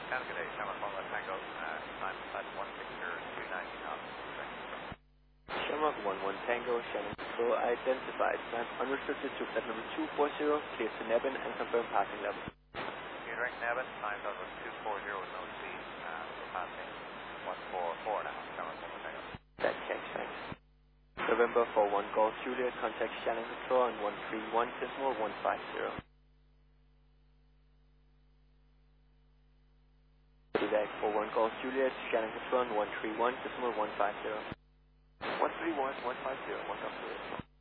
Shannon, good day. Shannon, 1 Tango, climb at 160 knots. Shamrock 11 Tango, Shannon Control identified. Climb unrestricted to flight number 240, clear to Nebben and confirm passing level. Direct Nebben, time level 240 with no speed, passing 144 now. Shannon 1 Tango. That checks, thanks. November 41 Golf Juliet, contact Shannon Control on 131.150. Direct 41 Golf Juliet, Shannon Control on 131.150. 131.150, 1 Golf Juliet.